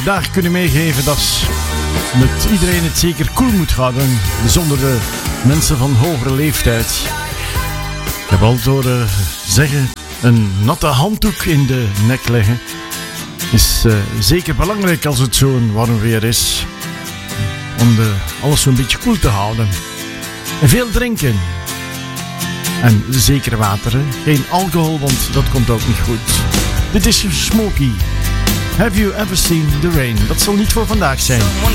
Daar kunnen meegeven dat met iedereen het zeker cool moet houden, bijzonder de mensen van hogere leeftijd. Ik heb altijd horen zeggen, een natte handdoek in de nek leggen is zeker belangrijk als het zo'n warm weer is, om alles zo'n beetje koel te houden. En veel drinken. En zeker water, hè? Geen alcohol, want dat komt ook niet goed. Dit is Smokey. Have you ever seen the rain? Dat zal niet voor vandaag zijn.